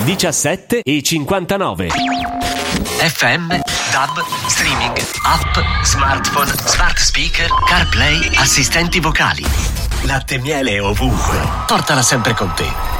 17,59. FM, DAB, streaming, app, smartphone, smart speaker, CarPlay, assistenti vocali. Latte e miele ovunque. Portala sempre con te.